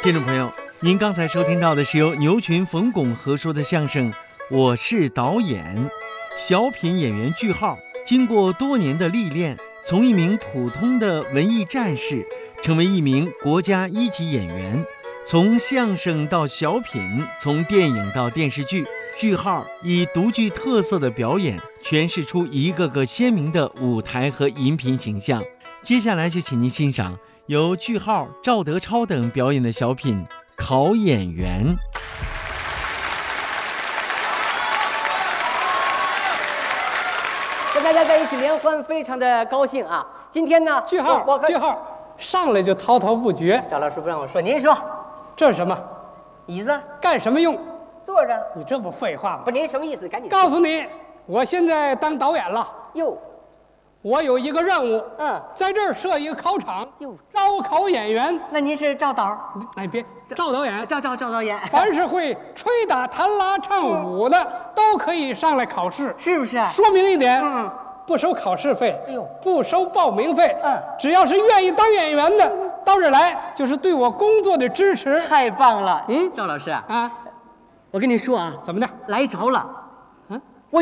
听众朋友，您刚才收听到的是由牛群、冯巩合说的相声《我是导演》。小品演员句号经过多年的历练，从一名普通的文艺战士成为一名国家一级演员。从相声到小品，从电影到电视剧，句号以独具特色的表演诠释出一个个鲜明的舞台和荧屏形象。接下来就请您欣赏由句号、赵德超等表演的小品《考演员》。 跟大家在一起联欢，非常的高兴啊！今天呢， 句号，句号，上来就滔滔不绝。 赵老师不让我说，您说， 这是什么？ 椅子干什么用？ 坐着。 你这不废话吗？ 不是，您什么意思？赶紧告诉你，我现在当导演了。 哟， 我有一个任务，在这儿设一个考场，招考演员。 那您是赵导？ 哎，别，赵导演， 赵导演。 凡是会吹打弹拉唱舞的，都可以上来考试， 是不是？ 说明一点，不收考试费，不收报名费，只要是愿意当演员的，到这儿来就是对我工作的支持。 太棒了，赵老师啊， 啊， 我跟你说啊， 怎么的？ 来着了。